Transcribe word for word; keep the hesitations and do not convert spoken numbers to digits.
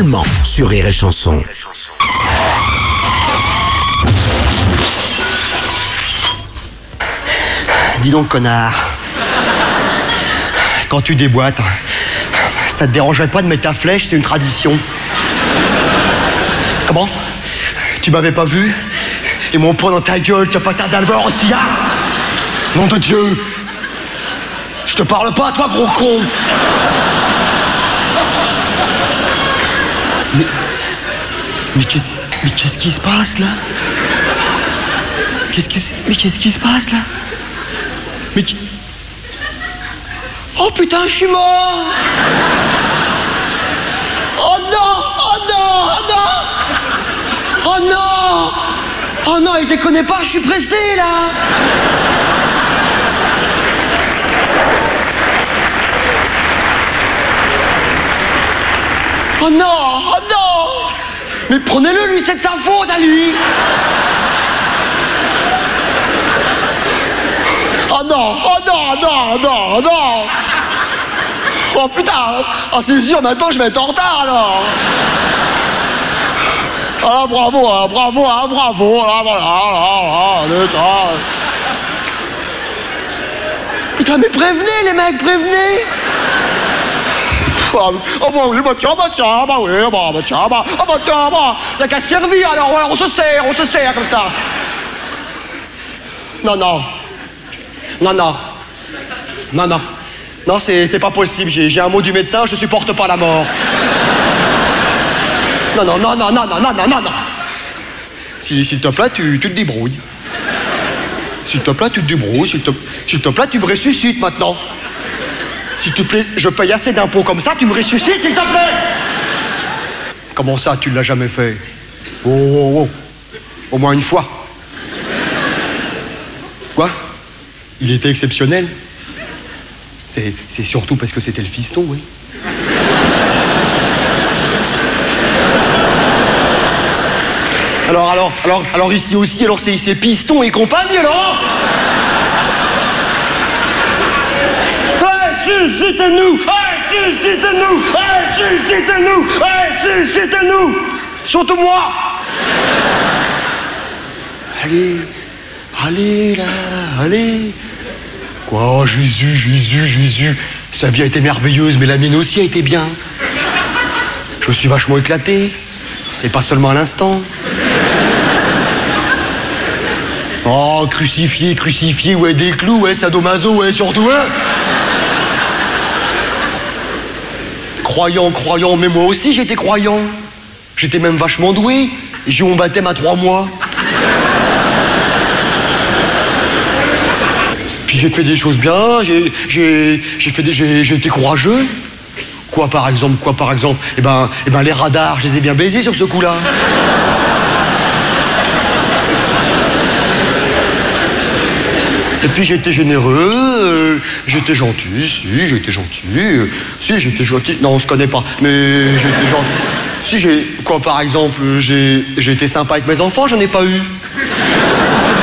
moment sur Rire et Chanson. Dis donc, connard. Quand tu déboîtes, ça te dérangerait pas de mettre ta flèche, c'est une tradition. Comment? Tu m'avais pas vu? Et mon poing dans ta gueule, tu vas pas tarder à le voir aussi, hein? Nom de Dieu! Je te parle pas, toi, gros con! Mais... Mais qu'est-ce... Mais qu'est-ce qui se passe, là? Qu'est-ce que c'est... Mais qu'est-ce qui se passe, là? Mais... Oh putain, je suis mort! Oh non! Oh non! Oh non! Oh non! Oh non, il déconne pas, je suis pressé, là! Oh non! Oh non! Mais prenez-le, lui, c'est de sa faute, à lui! Oh non! Oh non! Non! Non! Non! Oh putain! Oh, c'est sûr, maintenant je vais être en retard, alors! Ah, bravo, hein, bravo, hein, bravo, là, voilà, là, là, là, putain, mais prévenez, les mecs, prévenez! Oh, oh bah oui, bah tiens, bah tiens, bah oui, bah, bah tiens, bah, oh bah tiens, bah, y'a qu'à servir, alors, voilà, on se sert, on se sert, comme ça. Non, non. Non, non. Non, non. Non, c'est, c'est pas possible, j'ai, j'ai un mot du médecin, je supporte pas la mort. Non, non, non, non, non, non, non, non, non, non. S'il, s'il te plaît, tu, tu te débrouilles. S'il te plaît, tu te débrouilles. S'il te, s'il te plaît, tu me ressuscites maintenant. S'il te plaît, je paye assez d'impôts comme ça, tu me ressuscites, s'il te plaît. Comment ça, tu l'as jamais fait? Oh, oh, oh. Au moins une fois. Quoi? Il était exceptionnel? C'est, c'est surtout parce que c'était le fiston, oui. Alors, alors, alors, alors ici aussi, alors c'est, c'est piston et compagnie, alors? Suscitez-nous! Hey, suscitez-nous! Hey, suscitez-nous! Hey, suscitez-nous! Surtout moi! Allez, allez là, allez! Quoi, Jésus, Jésus, Jésus! Sa vie a été merveilleuse, mais la mienne aussi a été bien. Je me suis vachement éclaté, et pas seulement à l'instant. Oh, crucifié, crucifié, ouais, des clous, ouais, sadomaso, ouais, surtout, hein! Croyant, croyant, mais moi aussi j'étais croyant. J'étais même vachement doué. J'ai eu mon baptême à trois mois. Puis j'ai fait des choses bien, j'ai, j'ai, j'ai fait des, j'ai, j'ai été courageux. Quoi par exemple, quoi par exemple? Eh ben, eh ben les radars, je les ai bien baisés sur ce coup-là. Et puis j'étais généreux, euh, j'étais gentil, si, j'étais gentil, euh, si, j'étais gentil, non, on se connaît pas, mais j'étais gentil. Si j'ai, quoi par exemple, j'ai, j'ai été sympa avec mes enfants, j'en ai pas eu.